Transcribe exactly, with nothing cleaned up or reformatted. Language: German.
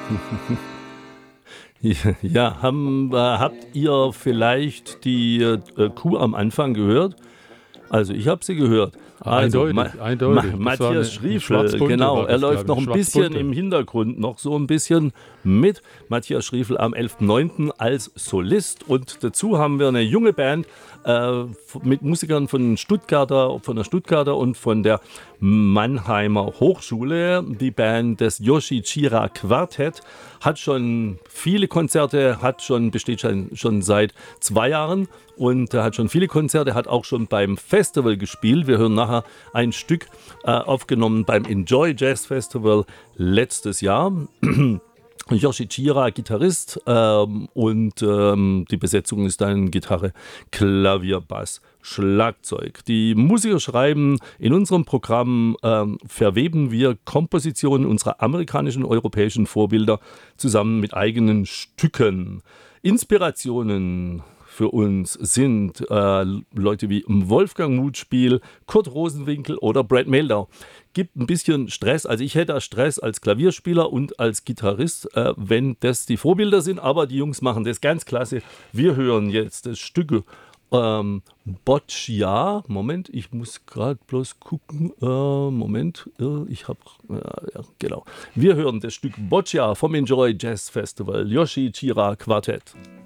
Ja, haben, äh, habt ihr vielleicht die äh, Kuh am Anfang gehört? Also ich habe sie gehört. Also Ma Eindeutig, Ma eindeutig. Das war Matthias eine, eine Schriefel, schwarzbunte, genau, war er das, läuft glaube ich, noch eine ein bisschen schwarzbunte. im Hintergrund, noch so ein bisschen mit. Matthias Schriefel am elften neunten als Solist und dazu haben wir eine junge Band äh, mit Musikern von Stuttgarter, von der Stuttgarter und von der Mannheimer Hochschule. Die Band des Yoshi Chira Quartett hat schon viele Konzerte, hat schon, besteht schon, schon seit zwei Jahren und hat schon viele Konzerte, hat auch schon beim Festival gespielt. Wir hören nachher ein Stück äh, aufgenommen beim Enjoy Jazz Festival letztes Jahr. Yoshi Chira, Gitarrist, ähm, und ähm, die Besetzung ist dann Gitarre, Klavier, Bass, Schlagzeug. Die Musiker schreiben in unserem Programm, ähm, verweben wir Kompositionen unserer amerikanischen, europäischen Vorbilder zusammen mit eigenen Stücken. Inspirationen für uns sind äh, Leute wie Wolfgang Mutspiel, Kurt Rosenwinkel oder Brad Mehldau. Gibt ein bisschen Stress, also ich hätte Stress als Klavierspieler und als Gitarrist, äh, wenn das die Vorbilder sind, aber die Jungs machen das ganz klasse. Wir hören jetzt das Stück ähm, Boccia. Moment, ich muss gerade bloß gucken. Äh, Moment, äh, ich habe, äh, ja, genau. Wir hören das Stück Boccia vom Enjoy Jazz Festival, Yoshi Chira Quartett.